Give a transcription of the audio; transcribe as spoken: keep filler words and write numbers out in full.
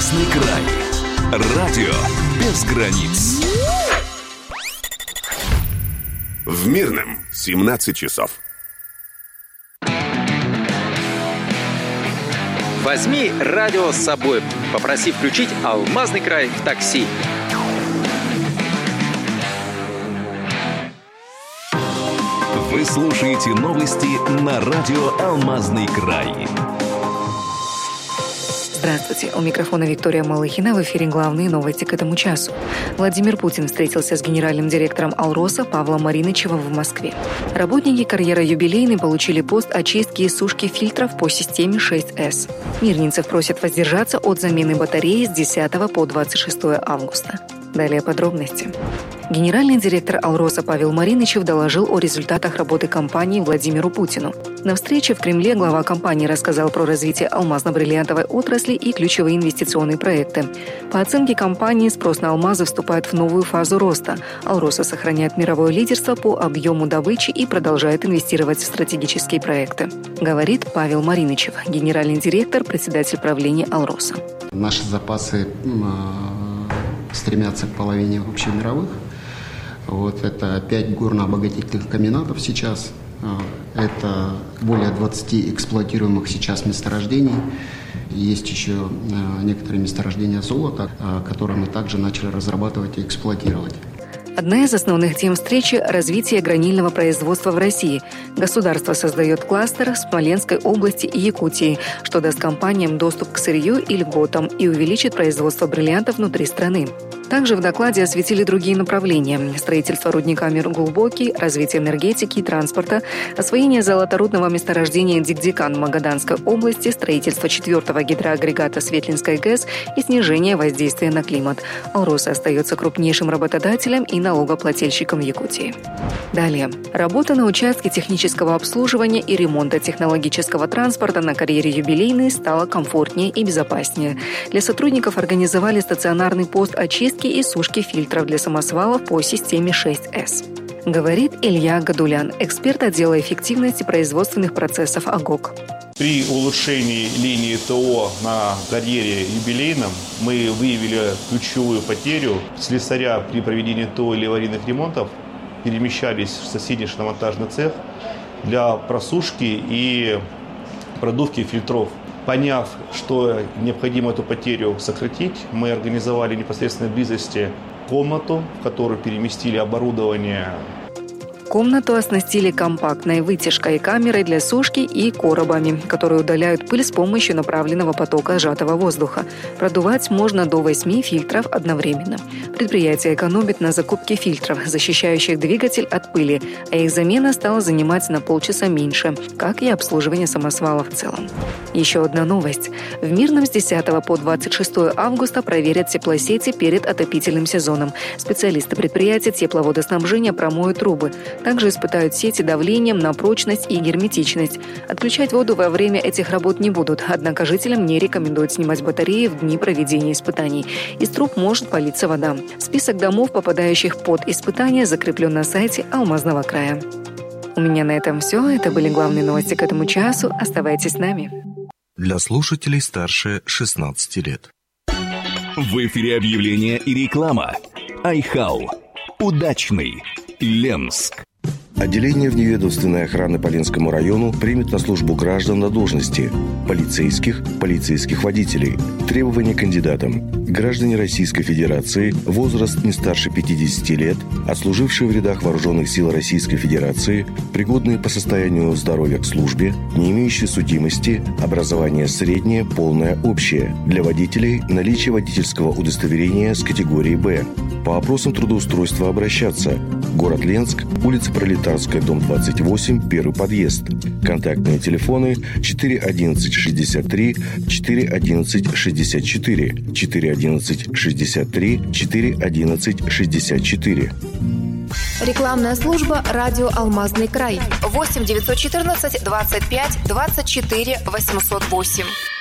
Алмазный край. Радио без границ. В Мирном семнадцать часов. Возьми радио с собой. Попроси включить «Алмазный край» в такси. Вы слушаете новости на радио «Алмазный край». Здравствуйте. У микрофона Виктория Малыхина. В эфире главные новости к этому часу. Владимир Путин встретился с генеральным директором «Алроса» Павлом Маринычевым в Москве. Работники карьера «Юбилейный» получили пост очистки и сушки фильтров по системе шесть эс. Мирнинцев просят воздержаться от замены батареи с десятого по двадцать шестое августа. Далее подробности. Генеральный директор «Алроса» Павел Маринычев доложил о результатах работы компании Владимиру Путину. На встрече в Кремле глава компании рассказал про развитие алмазно-бриллиантовой отрасли и ключевые инвестиционные проекты. По оценке компании, спрос на алмазы вступает в новую фазу роста. «Алроса» сохраняет мировое лидерство по объему добычи и продолжает инвестировать в стратегические проекты, говорит Павел Маринычев, генеральный директор, председатель правления «Алроса». Наши запасы стремятся к половине общемировых. Вот это пять горно-обогатительных комбинатов сейчас. Это более двадцати эксплуатируемых сейчас месторождений. Есть еще некоторые месторождения золота, которые мы также начали разрабатывать и эксплуатировать. Одна из основных тем встречи – развитие гранильного производства в России. Государство создает кластер в Смоленской области и Якутии, что даст компаниям доступ к сырью и льготам и увеличит производство бриллиантов внутри страны. Также в докладе осветили другие направления – строительство рудника Мир-Глубокий, развитие энергетики и транспорта, освоение золоторудного месторождения Дикдикан в Магаданской области, строительство четвертого гидроагрегата Светлинской ГЭС и снижение воздействия на климат. «Алроса» остается крупнейшим работодателем и налогоплательщиком в Якутии. Далее. Работа на участке технического обслуживания и ремонта технологического транспорта на карьере «Юбилейный» стала комфортнее и безопаснее. Для сотрудников организовали стационарный пост очистки и сушки фильтров для самосвалов по системе шесть эс. Говорит Илья Гадулян, эксперт отдела эффективности производственных процессов АГОК. При улучшении линии ТО на карьере «Юбилейном» мы выявили ключевую потерю. Слесаря при проведении ТО или аварийных ремонтов перемещались в соседний шиномонтажный цех для просушки и продувки фильтров. Поняв, что необходимо эту потерю сократить, мы организовали в непосредственной близости комнату, в которую переместили оборудование. Комнату оснастили компактной вытяжкой, камерой для сушки и коробами, которые удаляют пыль с помощью направленного потока сжатого воздуха. Продувать можно до восьми фильтров одновременно. Предприятие экономит на закупке фильтров, защищающих двигатель от пыли, а их замена стала занимать на полчаса меньше, как и обслуживание самосвала в целом. Еще одна новость. В Мирном с десятого по двадцать шестое августа проверят теплосети перед отопительным сезоном. Специалисты предприятия тепловодоснабжения промоют трубы. Также испытают сети давлением на прочность и герметичность. Отключать воду во время этих работ не будут, однако жителям не рекомендуют снимать батареи в дни проведения испытаний. Из труб может палиться вода. Список домов, попадающих под испытания, закреплен на сайте Алмазного края. У меня на этом все. Это были главные новости к этому часу. Оставайтесь с нами. Для слушателей старше шестнадцати лет. В эфире объявления и реклама. Айхау. Удачный. Ленск. Отделение вневедомственной охраны по Ленскому району примет на службу граждан на должности полицейских, полицейских водителей. Требования к кандидатам. Граждане Российской Федерации, возраст не старше пятидесяти лет, отслужившие в рядах Вооруженных сил Российской Федерации, пригодные по состоянию здоровья к службе, не имеющие судимости, образование среднее, полное, общее. Для водителей наличие водительского удостоверения с категории «Б». По вопросам трудоустройства обращаться. Город Ленск, улица Пролетарская, дом двадцать восемь, первый подъезд. Контактные телефоны четыре одиннадцать шестьдесят три, четыре одиннадцать шестьдесят четыре, четыре одиннадцать шестьдесят три, четыре одиннадцать шестьдесят четыре. Рекламная служба «Радио Алмазный край». восемь девятьсот четырнадцать двадцать пять двадцать четыре восемьсот восемь.